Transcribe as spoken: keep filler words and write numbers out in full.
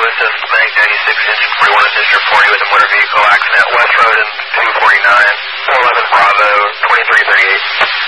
assist Bank ninety-six, engine forty-one assist reporting with a motor vehicle accident, West Road and two forty-nine, four eleven Bravo, twenty-three thirty-eight.